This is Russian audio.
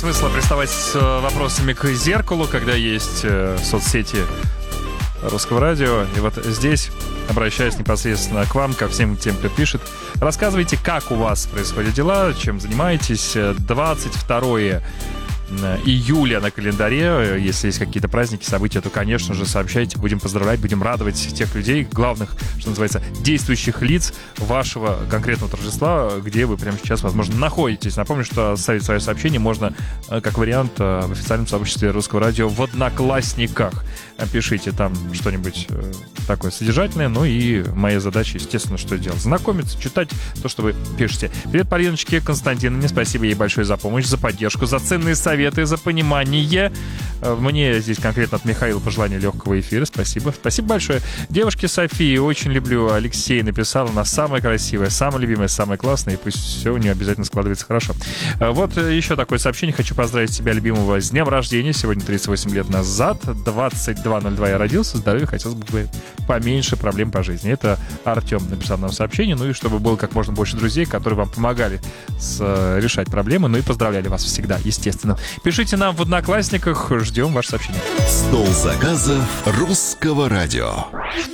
смысла приставать с вопросами к зеркалу, когда есть соцсети Русского радио. И вот здесь, обращаясь непосредственно к вам, ко всем тем, кто пишет, рассказывайте, как у вас происходят дела, чем занимаетесь. 22 июля на календаре. Если есть какие-то праздники, события, то, конечно же, сообщайте. Будем поздравлять, будем радовать тех людей, главных, что называется, действующих лиц вашего конкретного торжества, где вы прямо сейчас, возможно, находитесь. Напомню, что оставить свое сообщение можно, как вариант, в официальном сообществе Русского радио в Одноклассниках. Пишите там что-нибудь такое содержательное. Ну и моя задача, естественно, что делать? Знакомиться, читать то, что вы пишете. Привет Полиночке Константиновне. Спасибо ей большое за помощь, за поддержку, за ценные советы, за понимание. Мне здесь конкретно от Михаила пожелание легкого эфира. Спасибо. Спасибо большое. Девушке Софии очень люблю. Алексей написал, она самая красивая, самая любимая, самая классная. И пусть все у нее обязательно складывается хорошо. Вот еще такое сообщение. Хочу поздравить себя, любимого, с днем рождения. Сегодня 38 лет назад. 22:02 я родился. Здоровья, хотелось бы поменьше проблем по жизни. Это Артем написал нам сообщение. Ну и чтобы было как можно больше друзей, которые вам помогали решать проблемы. Ну и поздравляли вас всегда, естественно. Пишите нам в Одноклассниках. Ждем ваше сообщение. Стол заказов Русского радио.